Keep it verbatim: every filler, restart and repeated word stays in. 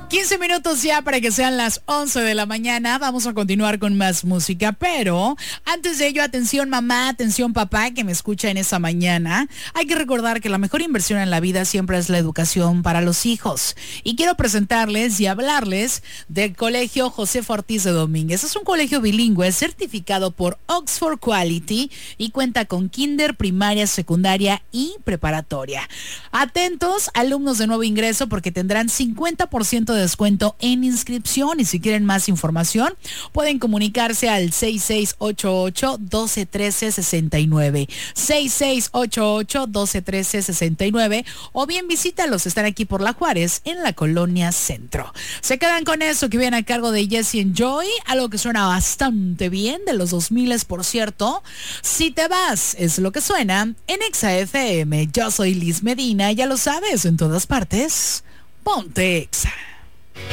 quince minutos ya para que sean las once de la mañana. Vamos a continuar con más música, pero antes de ello, atención mamá, atención papá que me escucha en esa mañana. Hay que recordar que la mejor inversión en la vida siempre es la educación para los hijos. Y quiero presentarles y hablarles del Colegio Josefa Ortiz de Domínguez. Es un colegio bilingüe certificado por Oxford Quality y cuenta con kinder, primaria, secundaria y preparatoria. Atentos, alumnos de nuevo ingreso, porque tendrán cincuenta por ciento de descuento en inscripción, y si quieren más información pueden comunicarse al seis seis ocho ocho, uno dos uno tres, seis nueve, seis seis ocho ocho, uno dos uno tres, seis nueve, o bien visítalos, están aquí por La Juárez en la Colonia Centro. Se quedan con eso que viene a cargo de Jesse and Joy, algo que suena bastante bien, de los dos mil, por cierto. Si te vas, es lo que suena en Exa F M. Yo soy Liz Medina, ya lo sabes, en todas partes ponte Exa.